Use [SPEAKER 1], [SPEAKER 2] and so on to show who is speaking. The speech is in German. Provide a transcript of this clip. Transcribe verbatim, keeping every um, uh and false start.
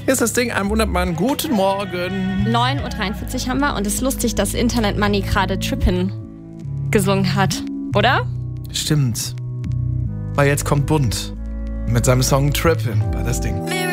[SPEAKER 1] Hier ist das Ding, ein Wundermann. Guten Morgen.
[SPEAKER 2] neun Uhr dreiundvierzig haben wir und es ist lustig, dass Internet Money gerade Trippin' gesungen hat, oder?
[SPEAKER 1] Stimmt. Weil jetzt kommt Bunt mit seinem Song Trippin' bei das Ding.